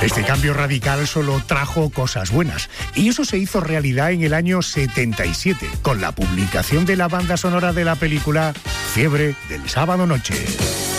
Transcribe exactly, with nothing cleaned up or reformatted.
Este cambio radical solo trajo cosas buenas, y eso se hizo realidad en el año setenta y siete, con la publicación de la banda sonora de la película Fiebre del sábado noche.